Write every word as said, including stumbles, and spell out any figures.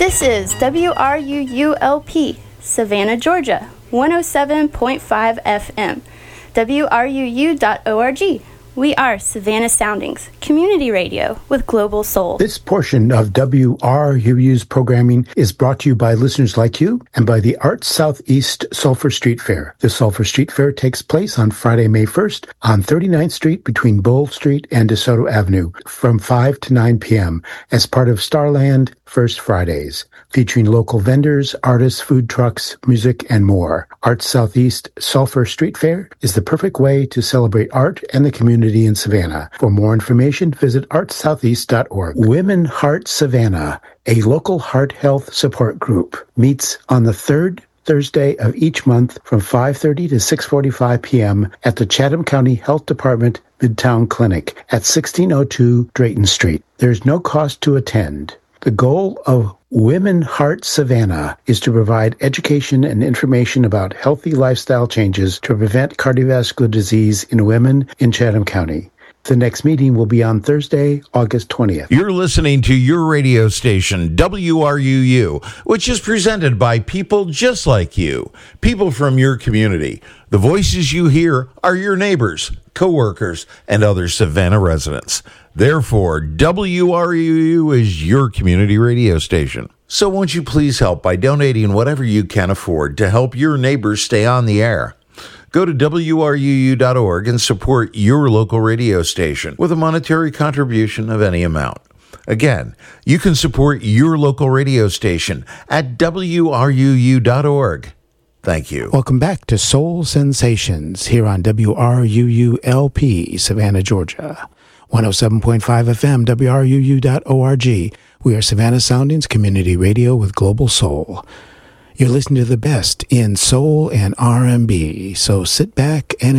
This is W R U U L P, Savannah, Georgia, one oh seven point five F M, W R U U dot org. We are Savannah Soundings, community radio with global soul. This portion of W R U U's programming is brought to you by listeners like you and by the Arts Southeast Sulphur Street Fair. The Sulphur Street Fair takes place on Friday, May first on thirty-ninth Street between Bull Street and DeSoto Avenue from five to nine p.m. as part of Starland First Fridays, featuring local vendors, artists, food trucks, music, and more. Arts Southeast Sulphur Street Fair is the perfect way to celebrate art and the community in Savannah. For more information, visit arts southeast dot org. Women Heart Savannah, a local heart health support group, meets on the third Thursday of each month from five thirty to six forty-five p.m. at the Chatham County Health Department Midtown Clinic at sixteen oh two Drayton Street. There's no cost to attend. The goal of Women Heart Savannah is to provide education and information about healthy lifestyle changes to prevent cardiovascular disease in women in Chatham County. The next meeting will be on Thursday, August twentieth. You're listening to your radio station, W R U U, which is presented by people just like you, people from your community. The voices you hear are your neighbors, co-workers, and other Savannah residents. Therefore, W R U U is your community radio station. So won't you please help by donating whatever you can afford to help your neighbors stay on the air? Go to W R U U dot org and support your local radio station with a monetary contribution of any amount. Again, you can support your local radio station at W R U U dot org. Thank you. Welcome back to Soul Sensations here on W R U U L P, Savannah, Georgia. one oh seven point five F M, W R U U dot org. We are Savannah Soundings Community Radio with Global Soul. You're listening to the best in soul and R and B, so sit back and